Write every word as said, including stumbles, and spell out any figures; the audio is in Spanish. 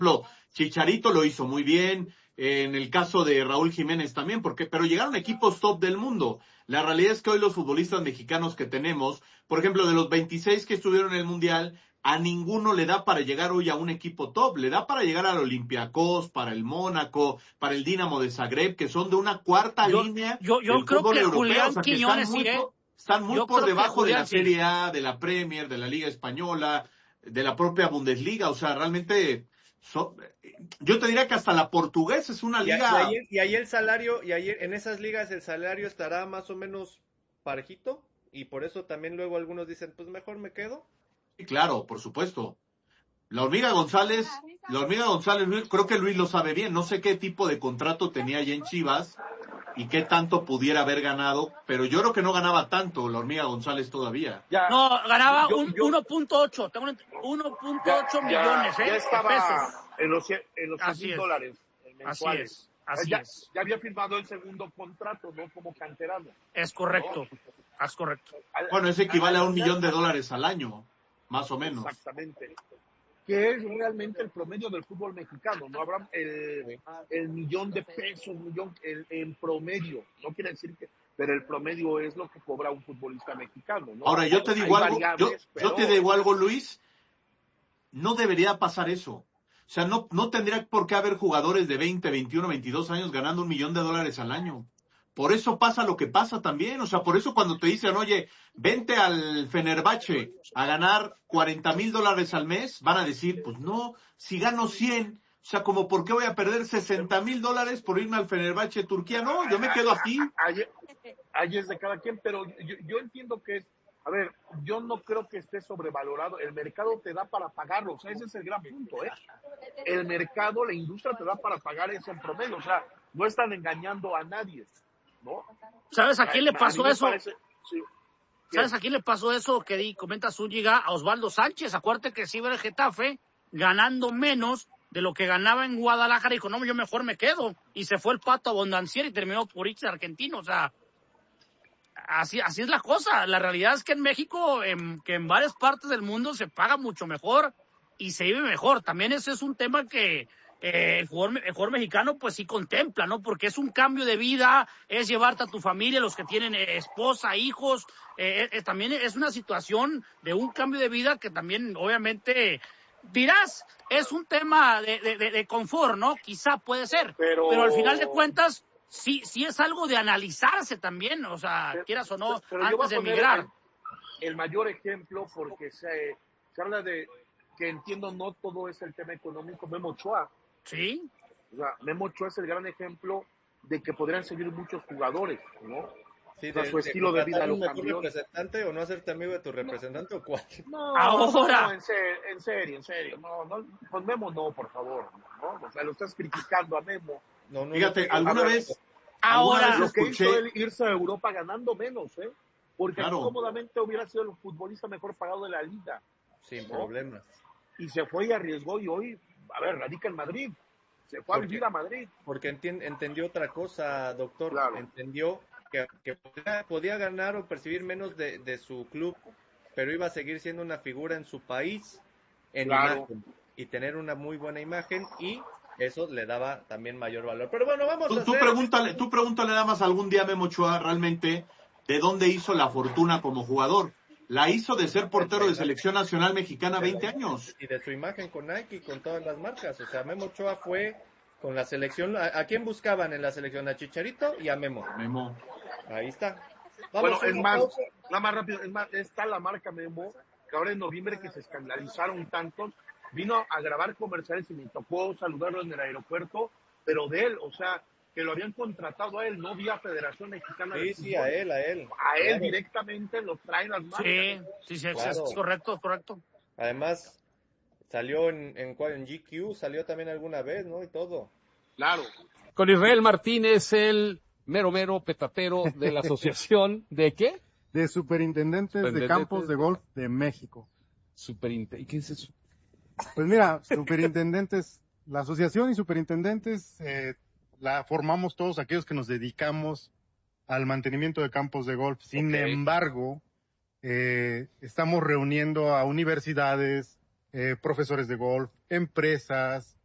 ejemplo, Chicharito lo hizo muy bien, en el caso de Raúl Jiménez también, porque, pero llegaron equipos top del mundo. La realidad es que hoy los futbolistas mexicanos que tenemos, por ejemplo, de los veintiséis que estuvieron en el Mundial, a ninguno le da para llegar hoy a un equipo top, le da para llegar al Olympiacos, para el Mónaco, para el Dinamo de Zagreb, que son de una cuarta yo, línea yo, yo del creo fútbol que europeo, Julián o sea que Quiñones están muy, sí, ¿eh? por, están muy Yo por creo que debajo de la Julián sí. Serie A, de la Premier, de la Liga Española, de la propia Bundesliga, o sea, realmente, so, yo te diría que hasta la portuguesa es una Y, a- liga... y ahí, y ahí el salario, y ahí en esas ligas el salario estará más o menos parejito, y por eso también luego algunos dicen, pues mejor me quedo. Sí, claro, por supuesto. La hormiga González, la hormiga González, Luis, creo que Luis lo sabe bien, no sé qué tipo de contrato tenía allá en Chivas y qué tanto pudiera haber ganado, pero yo creo que no ganaba tanto la hormiga González todavía. Ya, No, ganaba yo- un yo- uno punto ocho, tengo un- uno punto ocho ya, millones, ¿eh? ya de estaba pesos. en los cien- en los Así cien mil es. dólares eh, Así mensuales. es, así ya, es. ya había firmado el segundo contrato, ¿no? Como canterano. Es correcto, es correcto. Al- Bueno, eso equivale a un al- millón de dólares al año, más o menos. Exactamente. Que es realmente el promedio del fútbol mexicano, ¿no? Habrá el, el millón de pesos, millón el, en promedio. No quiere decir que, pero el promedio es lo que cobra un futbolista mexicano, ¿no? Ahora, yo te digo Hay algo, yo, variables, yo te pero- digo algo, Luis, no debería pasar eso. O sea, no, no tendría por qué haber jugadores de veinte, veintiuno, veintidós años ganando un millón de dólares al año. Por eso pasa lo que pasa también. O sea, por eso cuando te dicen, oye, vente al Fenerbahce a ganar cuarenta mil dólares al mes, van a decir, pues no, si gano cien, o sea, como por qué voy a perder sesenta mil dólares por irme al Fenerbahce Turquía. No, yo me quedo aquí. Ahí, ahí es de cada quien, pero yo, yo entiendo que es, a ver, yo no creo que esté sobrevalorado. El mercado te da para pagarlo, o sea, ese es el gran punto, ¿eh? El mercado, la industria te da para pagar eso en promedio, o sea, no están engañando a nadie, ¿no? ¿Sabes a quién le mí pasó me eso? parece- sí. ¿Sabes a quién le pasó eso que di, comenta Zúñiga? A Osvaldo Sánchez. Acuérdate que sí iba el Getafe ganando menos de lo que ganaba en Guadalajara y dijo, no, yo mejor me quedo. Y se fue el Pato Abondancieri y terminó por irse argentino. O sea, así, así es la cosa. La realidad es que en México, en, que en varias partes del mundo se paga mucho mejor y se vive mejor. También ese es un tema que eh, el, jugador, el jugador mexicano pues sí contempla, ¿no? Porque es un cambio de vida, es llevarte a tu familia, los que tienen eh, esposa, hijos, eh, eh, también es una situación de un cambio de vida que también obviamente dirás, es un tema de, de, de, de confort, ¿no? Quizá puede ser, Pero- pero al final de cuentas sí, sí es algo de analizarse también, o sea, Pero- quieras o no, pero yo voy a antes de poner emigrar. El, el mayor ejemplo, porque se, se habla de que entiendo no todo es el tema económico. Memo Ochoa, Sí, o sea, Memo Ochoa es el gran ejemplo de que podrían seguir muchos jugadores, ¿no? Sí, O sea, de, su estilo de vida contratar lo un mejor cambió. representante o no hacerte amigo de tu representante o cuál. No, Ahora. no, en, serio, en serio, en serio, no, no, con Memo no, por favor, ¿no? O sea, lo estás criticando a Memo. No, no, Fíjate, no, alguna a ver, vez, ahora, alguna Lo vez que escuché, hizo él irse a Europa ganando menos, ¿eh? Porque Claro. cómodamente hubiera sido el futbolista mejor pagado de la liga. sin ¿no? problemas. Y se fue y arriesgó y hoy, a ver, radica en Madrid. Se fue a ¿Por vivir qué? a Madrid. Porque entien- entendió otra cosa, doctor. Claro. Entendió que, que podía, podía ganar o percibir menos de, de su club, pero iba a seguir siendo una figura en su país, en Claro. imagen, y tener una muy buena imagen, y eso le daba también mayor valor. Pero bueno, vamos tú, a tú hacer... pregúntale, tú pregúntale nada más algún día a Memo Ochoa realmente de dónde hizo la fortuna como jugador. La hizo de ser portero de selección nacional mexicana veinte años. Y de su imagen con Nike y con todas las marcas. O sea, Memo Ochoa fue con la selección. ¿A, a quién buscaban en la selección? A Chicharito y a Memo. Memo. Ahí está. Bueno, a es una más, pausa. nada más rápido, es más, está la marca Memo, que ahora en noviembre que se escandalizaron tantos, vino a grabar comerciales y me tocó saludarlo en el aeropuerto, pero de él, o sea, que lo habían contratado a él, no vía Federación Mexicana de Sí, Fútbol. sí, a él, a él. A él Claro. directamente lo traen las marcas. sí, sí, sí, Claro. es correcto, correcto. Además, salió en, en, ¿cuál? En G Q, salió también alguna vez, ¿no? Y todo. Claro. Con Israel Martínez, el mero mero petatero de la asociación de ¿qué? De superintendentes de Superintendentes. campos de golf de México. Superinte- ¿Y qué es eso? Pues mira, superintendentes, la asociación y superintendentes eh, la formamos todos aquellos que nos dedicamos al mantenimiento de campos de golf. Sin Ok. embargo, eh, estamos reuniendo a universidades, eh, profesores de golf, empresas,